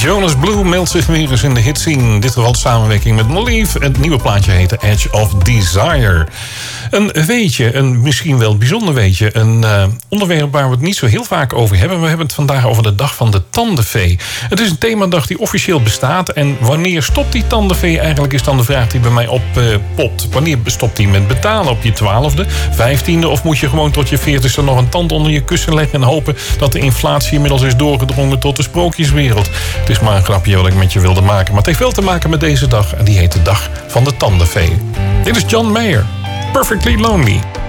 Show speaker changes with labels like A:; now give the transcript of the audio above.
A: Jonas Blue meldt zich weer eens in de hitscene. Dit geval samenwerking met Molief. Het nieuwe plaatje heette Edge of Desire. Een weetje, een misschien wel bijzonder weetje. Een onderwerp waar we het niet zo heel vaak over hebben. We hebben het vandaag over de dag van de tandenfee. Het is een themadag die officieel bestaat. En wanneer stopt die tandenfee eigenlijk, is dan de vraag die bij mij oppopt. Wanneer stopt die met betalen? Op je 12e, 15e? Of moet je gewoon tot je 40e nog een tand onder je kussen leggen en hopen dat de inflatie inmiddels is doorgedrongen tot de sprookjeswereld? Het is maar een grapje wat ik met je wilde maken. Maar het heeft wel te maken met deze dag. En die heet de dag van de tandenfee. Dit is John Mayer. Perfectly Lonely.